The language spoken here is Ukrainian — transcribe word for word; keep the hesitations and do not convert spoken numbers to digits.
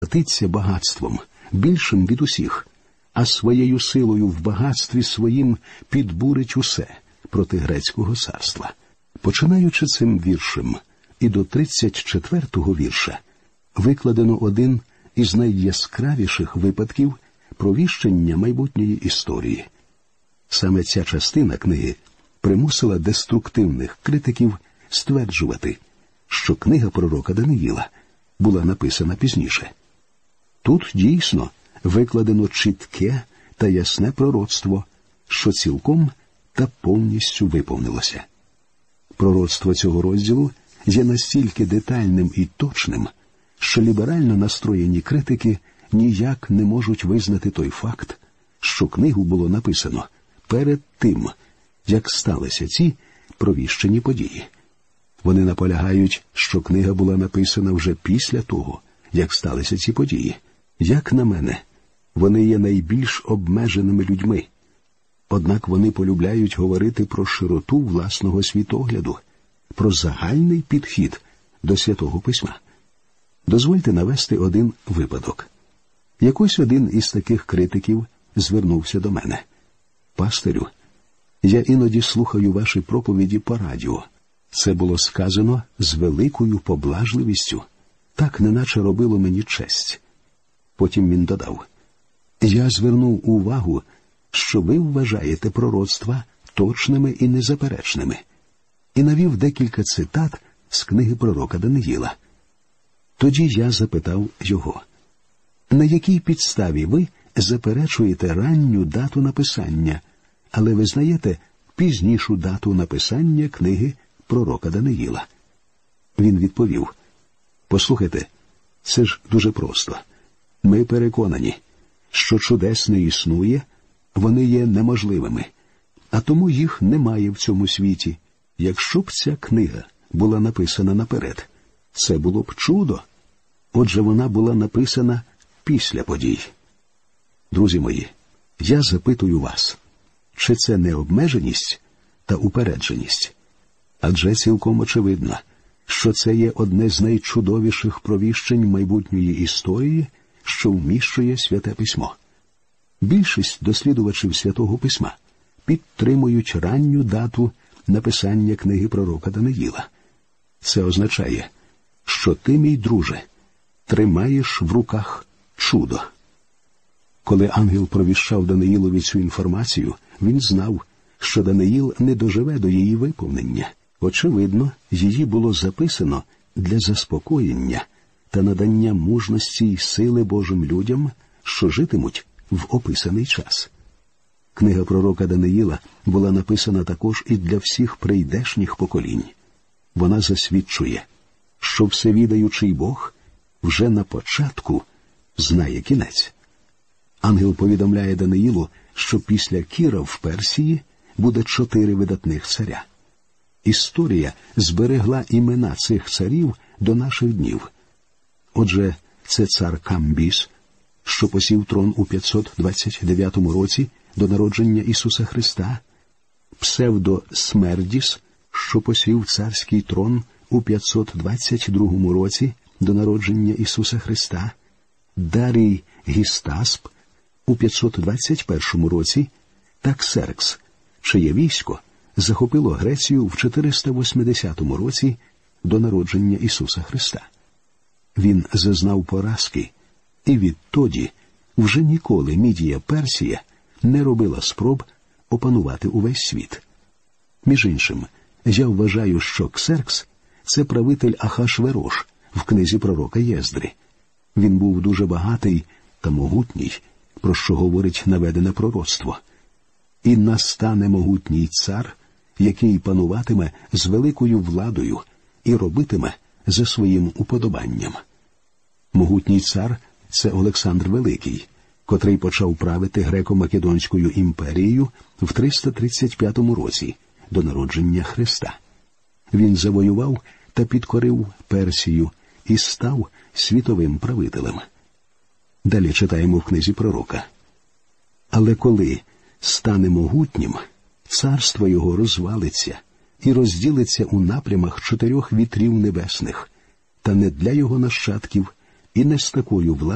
гордиться багатством, більшим від усіх, а своєю силою в багатстві своїм підбурить усе проти грецького царства. Починаючи цим віршем і до тридцять четвертого вірша, викладено один із найяскравіших випадків провіщення майбутньої історії. Саме ця частина книги примусила деструктивних критиків стверджувати, що книга пророка Даниїла була написана пізніше. Тут дійсно викладено чітке та ясне пророцтво, що цілком та повністю виповнилося. Пророцтво цього розділу є настільки детальним і точним, що ліберально настроєні критики ніяк не можуть визнати той факт, що книгу було написано перед тим, як сталися ці провіщені події. Вони наполягають, що книга була написана вже після того, як сталися ці події. Як на мене, вони є найбільш обмеженими людьми. Однак вони полюбляють говорити про широту власного світогляду, про загальний підхід до Святого Письма. Дозвольте навести один випадок. Якось один із таких критиків звернувся до мене. «Пастирю, я іноді слухаю ваші проповіді по радіо. Це було сказано з великою поблажливістю, так неначе робило мені честь». Потім він додав: «Я звернув увагу, що ви вважаєте пророцтва точними і незаперечними», і навів декілька цитат з книги пророка Даниїла. Тоді я запитав його: «На якій підставі ви заперечуєте ранню дату написання, але визнаєте пізнішу дату написання книги пророка Даниїла?» Він відповів: «Послухайте, це ж дуже просто. Ми переконані, що чудес не існує, вони є неможливими, а тому їх немає в цьому світі. Якщо б ця книга була написана наперед, це було б чудо. Отже, вона була написана після подій». Друзі мої, я запитую вас, чи це не обмеженість та упередженість? Адже цілком очевидно, що це є одне з найчудовіших провіщень майбутньої історії, що вміщує Святе Письмо. Більшість дослідувачів Святого Письма підтримують ранню дату написання книги пророка Даниїла. Це означає, що ти, мій друже, тримаєш в руках чудо. Коли ангел провіщав Даниїлові цю інформацію, він знав, що Даниїл не доживе до її виповнення. Очевидно, її було записано для заспокоєння та надання мужності й сили Божим людям, що житимуть в описаний час. Книга пророка Даниїла була написана також і для всіх прийдешніх поколінь. Вона засвідчує, що всевідаючий Бог вже на початку знає кінець. Ангел повідомляє Даниїлу, що після Кіра в Персії буде чотири видатних царя. Історія зберегла імена цих царів до наших днів. Отже, це цар Камбіс, що посів трон у п'ятсот двадцять дев'ятому році до народження Ісуса Христа, Псевдо Смердіс, що посів царський трон у п'ятсот двадцять другому році до народження Ісуса Христа, Дарій Гістасп у п'ятсот двадцять першому році та Ксеркс, чиє військо захопило Грецію в чотириста восьмидесятому році до народження Ісуса Христа. Він зазнав поразки, і відтоді вже ніколи Мідія Персія не робила спроб опанувати увесь світ. Між іншим, я вважаю, що Ксеркс – це правитель Ахашверош в книзі пророка Єздри. Він був дуже багатий та могутній, про що говорить наведене пророцтво. «І настане могутній цар, який пануватиме з великою владою і робитиме за своїм уподобанням». Могутній цар – це Олександр Великий, котрий почав правити Греко-Македонською імперією в триста тридцять п'ятому році до народження Христа. Він завоював та підкорив Персію і став світовим правителем. Далі читаємо в книзі пророка. «Але коли стане могутнім, царство його розвалиться і розділиться у напрямах чотирьох вітрів небесних, та не для його нащадків і не з такою владою,